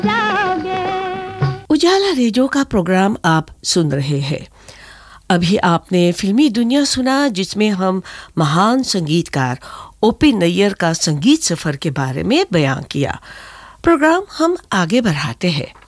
उजाला रेडियो का प्रोग्राम आप सुन रहे हैं। अभी आपने फिल्मी दुनिया सुना, जिसमें हम महान संगीतकार ओपी नैयर का संगीत सफर के बारे में बयां किया। प्रोग्राम हम आगे बढ़ाते हैं।